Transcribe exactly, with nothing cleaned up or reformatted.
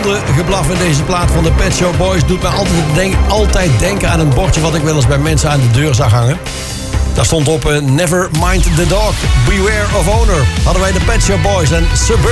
hondengeblaf in deze plaat van de Pet Shop Boys doet mij altijd, denk, altijd denken aan een bordje wat ik wel eens bij mensen aan de deur zag hangen. Daar stond op uh, Never Mind the Dog, Beware of Owner. Hadden wij de Pet Shop Boys en Suburban.